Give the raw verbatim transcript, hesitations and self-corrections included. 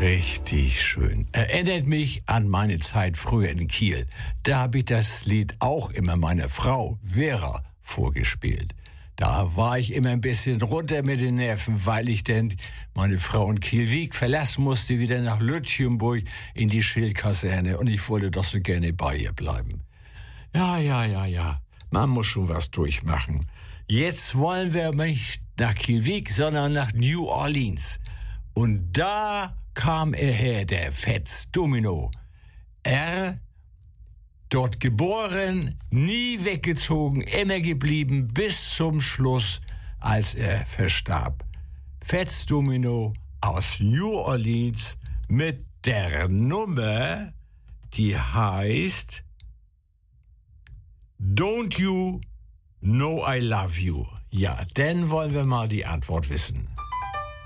Richtig schön. Erinnert mich an meine Zeit früher in Kiel. Da habe ich das Lied auch immer meiner Frau Vera vorgespielt. Da war ich immer ein bisschen runter mit den Nerven, weil ich denn meine Frau in Kiel-Wiek verlassen musste, wieder nach Lütjenburg in die Schildkaserne. Und ich wollte doch so gerne bei ihr bleiben. Ja, ja, ja, ja. Man muss schon was durchmachen. Jetzt wollen wir nicht nach Kiel-Wiek, sondern nach New Orleans. Und da kam er her, der Fats Domino. Er, dort geboren, nie weggezogen, immer geblieben bis zum Schluss, als er verstarb. Fats Domino aus New Orleans mit der Nummer, die heißt Don't You Know I Love You. Ja, dann wollen wir mal die Antwort wissen.